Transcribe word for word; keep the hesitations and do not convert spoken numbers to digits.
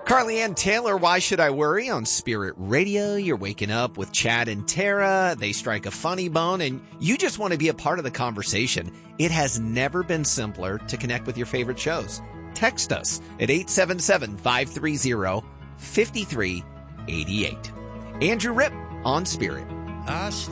Carly Ann Taylor, Why Should I Worry? On Spirit Radio. You're waking up with Chad and Tara. They strike a funny bone, and you just want to be a part of the conversation. It has never been simpler to connect with your favorite shows. Text us at eight seven seven, five three zero, five three eight eight. Andrew Ripp on Spirit. I